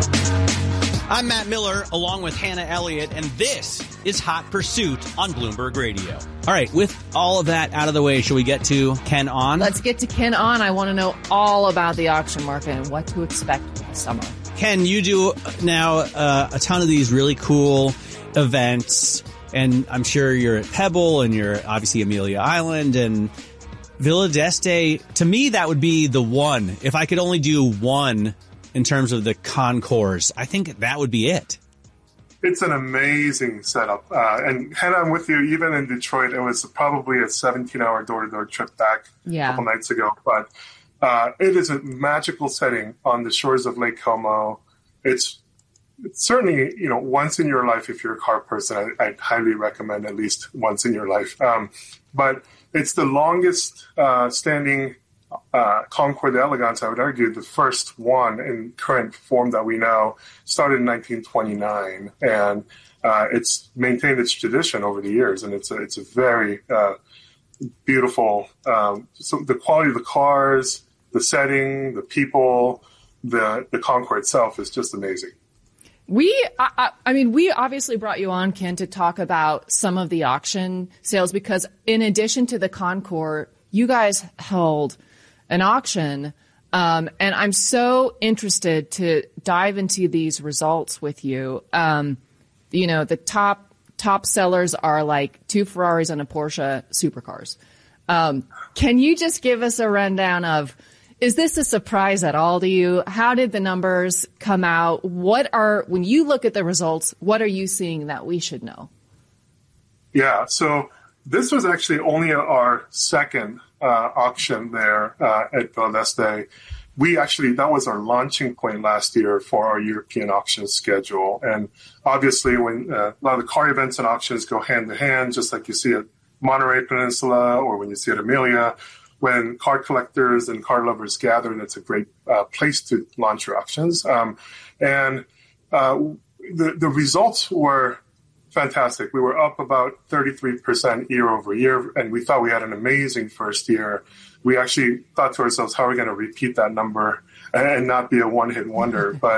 I'm Matt Miller, along with Hannah Elliott, and this is Hot Pursuit on Bloomberg Radio. All right, with all of that out of the way, shall we get to Ken On? Let's get to Ken On. I want to know all about the auction market and what to expect this summer. Ken, you do now a ton of these really cool events, and I'm sure you're at Pebble, and you're obviously Amelia Island, and Villa d'Este. To me, that would be the one. If I could only do one in terms of the concourse, I think that would be it. It's an amazing setup. And Hannah, I'm with you. Even in Detroit, it was probably a 17-hour door-to-door trip back a couple nights ago. But it is a magical setting on the shores of Lake Como. It's certainly, once in your life, if you're a car person, I'd highly recommend at least once in your life. But it's the longest standing Concours d'Elegance, I would argue, the first one in current form that we know, started in 1929, and it's maintained its tradition over the years, and it's a very beautiful. So the quality of the cars, the setting, the people, the Concours itself is just amazing. We obviously brought you on, Ken, to talk about some of the auction sales because in addition to the Concours, you guys held an auction, and I'm so interested to dive into these results with you. The top sellers are like 2 Ferraris and a Porsche supercars. Can you just give us a rundown of, is this a surprise at all to you? How did the numbers come out? When you look at the results, what are you seeing that we should know? Yeah, so this was actually only our second auction there at Villa d'Este. That was our launching point last year for our European auction schedule. And obviously when a lot of the car events and auctions go hand in hand, just like you see at Monterey Peninsula or when you see at Amelia, when car collectors and car lovers gather, that's a great place to launch your auctions. The results were fantastic. We were up about 33% year over year, and we thought we had an amazing first year. We actually thought to ourselves, how are we going to repeat that number and not be a one-hit wonder? But